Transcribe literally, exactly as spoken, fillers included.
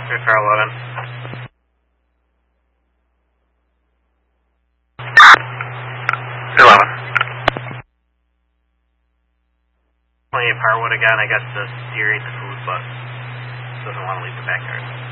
Car eleven. eleven. twenty-eight Parwood again, I guess the steer ate the food, but doesn't want to leave the backyard.